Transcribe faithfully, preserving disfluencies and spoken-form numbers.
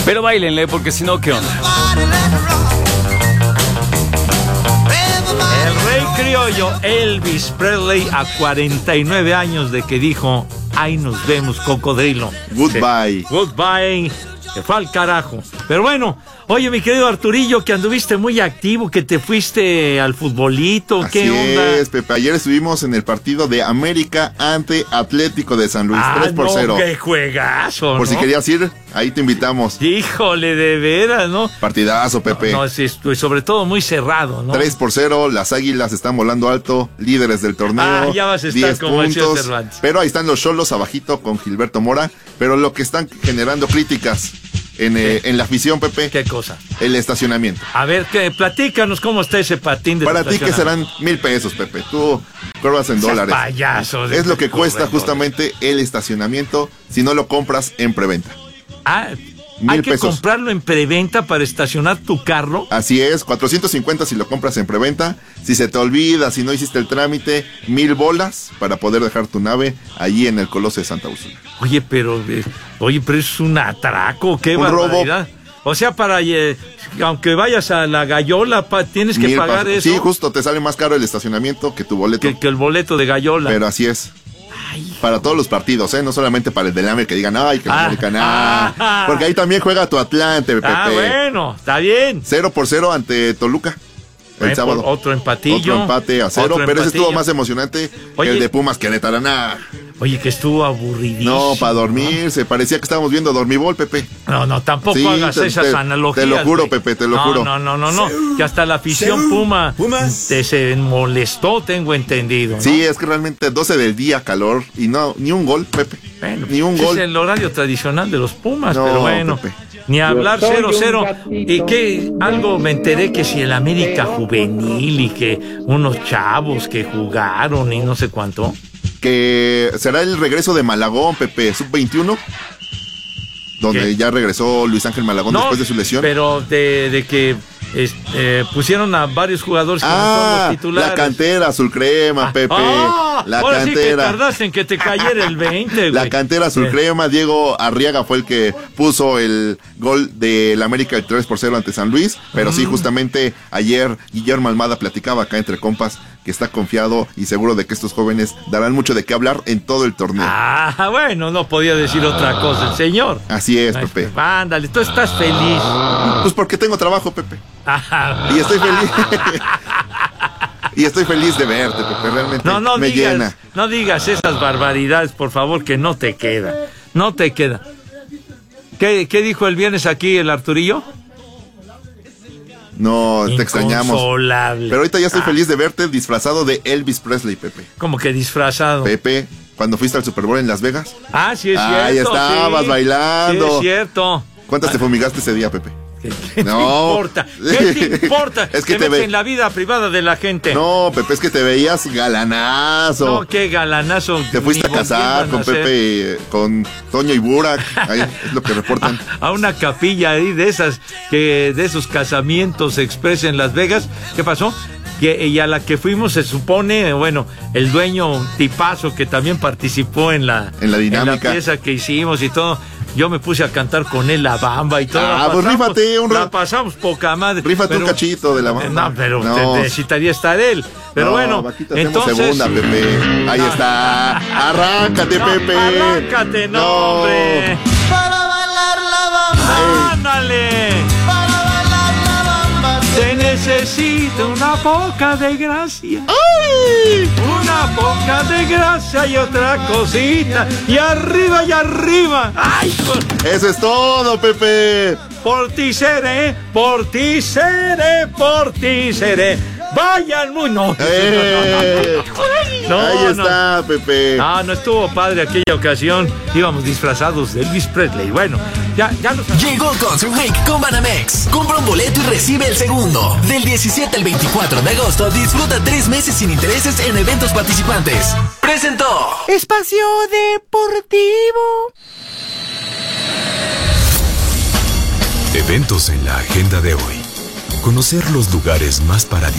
Pero báilenle, porque si no, ¿qué onda? El rey criollo Elvis Presley, a cuarenta y nueve años de que dijo: ahí nos vemos, cocodrilo. Goodbye. Se, goodbye. Se fue al carajo. Pero bueno, oye, mi querido Arturillo, que anduviste muy activo, que te fuiste al futbolito. Así ¿Qué onda? es, Pepe. Ayer estuvimos en el partido de América ante Atlético de San Luis. Ah, tres por cero. No, qué juegazo, Por ¿no? si querías ir, ahí te invitamos. Híjole, de veras, ¿no? Partidazo, Pepe. No, no, sí, sobre todo muy cerrado, ¿no? tres por cero, las Águilas están volando alto, líderes del torneo. Ah, ya vas a estar como el puntos, Cervantes. Pero ahí están los Xolos abajito con Gilberto Mora. Pero lo que están generando críticas en, eh, en la afición, Pepe. ¿Qué cosa? El estacionamiento. A ver, que platícanos cómo está ese patín de Para ti que serán mil pesos, Pepe. Tú pruebas en dólares. Payaso. Es lo que cuesta correcto. justamente el estacionamiento si no lo compras en preventa. Ah, Mil hay que pesos. comprarlo en preventa para estacionar tu carro. Así es, cuatrocientos cincuenta si lo compras en preventa. Si se te olvida, si no hiciste el trámite, mil bolas para poder dejar tu nave allí en el Coloso de Santa Úrsula. Oye, pero eh, oye, pero es un atraco, qué Un barbaridad. O sea, para eh, aunque vayas a la Gallola, pa, tienes que Mil pagar pa- eso. Sí, justo, te sale más caro el estacionamiento que tu boleto. que, que el boleto de Gallola. Pero así es. Ay, Para todos los partidos, ¿eh? No solamente para el del América que digan, ay, que el Ah. América, nah. Ah. Porque ahí también juega tu Atlante, Pepe. ah, bueno, está bien. Cero por cero ante Toluca. El Eh, sábado. por otro empatillo. Otro empate a cero, Otro pero ese empatillo. estuvo más emocionante Oye. que el de Pumas Querétaro. Nah. Oye, que estuvo aburridísimo. No, para dormirse. Parecía que estábamos viendo Dormibol, Pepe. No, no, tampoco Sí, hagas te- esas te- analogías. te lo juro, güey. Pepe, te lo no, juro. No, no, no, no. Que hasta la afición Puma te se molestó, tengo entendido, ¿no? Sí, es que realmente doce del día, calor, y no, ni un gol, Pepe. Bueno, ni un pues gol. es el horario tradicional de los Pumas, No, pero bueno. Pepe. Ni hablar cero cero. Y que algo me enteré que si el América juvenil y que unos chavos que jugaron y no sé cuánto. Que será el regreso de Malagón, Pepe, sub veintiuno. Donde ¿Qué? ya regresó Luis Ángel Malagón No, después de su lesión. pero de, de que es- eh, pusieron a varios jugadores que no son Ah, los titulares. la cantera azul crema, Pepe. Ah, la ahora sí que cantera. tardaste en que te cayera el veinte, güey. La cantera azul Eh, crema, Diego Arriaga fue el que puso el gol del América el tres por cero ante San Luis, pero Mm. sí, justamente ayer Guillermo Almada platicaba acá entre compas que está confiado y seguro de que estos jóvenes darán mucho de qué hablar en todo el torneo. Ah, bueno, no podía decir otra cosa el señor. Así es, Ay, Pepe. ándale, tú estás feliz. Pues porque tengo trabajo, Pepe. Ah, Y estoy feliz. Y estoy feliz de verte, Pepe. Realmente no, no me digas, llena. no digas esas barbaridades, por favor, que no te queda. No te queda. ¿Qué, qué dijo el viernes aquí el Arturillo? No, te extrañamos. Inconsolable. Pero ahorita ya estoy Ah, feliz de verte disfrazado de Elvis Presley, Pepe. Como que disfrazado. Pepe, cuando fuiste al Super Bowl en Las Vegas. Ah, sí es Ah, cierto. ahí estabas sí. bailando. Sí es cierto. ¿Cuántas te fumigaste ese día, Pepe? ¿Qué, qué No. te importa? ¿Qué te importa? Es que te te metes ve- en la vida privada de la gente. No, Pepe, es que te veías galanazo. No, qué galanazo. Te fuiste ni a casar volvieron con a hacer. Pepe, eh, con Toño y Burak. Ahí es lo que reportan. A una capilla ahí de esas, que de esos casamientos express en Las Vegas. ¿Qué pasó? Que, y a la que fuimos se supone, bueno, el dueño, un tipazo que también participó en la, En la dinámica. en la pieza que hicimos y todo. Yo me puse a cantar con él la bamba y todo. Ah, La pues pasamos- rífate un La ra- pasamos poca madre. Rífate un cachito de la bamba. No, pero No. te- necesitaría estar él. Pero No, bueno, vaquita, hacemos entonces... segunda, Pepe. Ahí está. Arráncate, No, Pepe. arráncate, no, hombre. Para bailar la bamba, ¡Ándale! para bailar la bamba. Se necesita una poca de gracia. Una poca de gracia y otra cosita. Y arriba y arriba. ¡Ay! Por, Eso es todo, Pepe. por ti seré, por ti seré, por ti seré. Vayan muy. No, Eh, no, Ahí no. está, Pepe. No, no estuvo padre aquella ocasión. Íbamos disfrazados de Elvis Presley. Bueno, ya, ya nos. Llegó Concert Week con Banamex. Compra un boleto y recibe el segundo. Del diecisiete al veinticuatro de agosto, disfruta tres meses sin intereses en eventos participantes. Presentó Espacio Deportivo. Eventos en la agenda de hoy. Conocer los lugares más paradisíacos